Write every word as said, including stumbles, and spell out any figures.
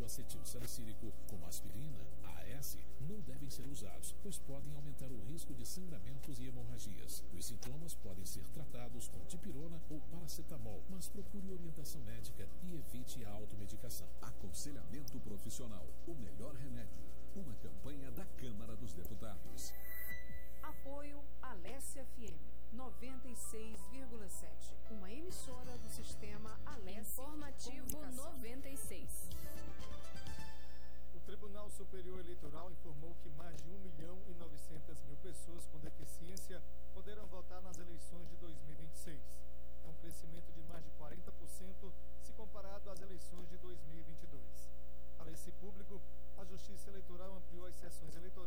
acetil salicílico, como aspirina, A S, não devem ser usados, pois podem aumentar o risco de sangramentos e hemorragias. Os sintomas podem ser tratados com dipirona ou paracetamol, mas procure orientação médica e evite a automedicação. Aconselhamento profissional, o melhor remédio. Uma campanha da Câmara dos Deputados. Apoio Alessia F M noventa e seis vírgula sete, uma emissora do sistema Alessia. Informativo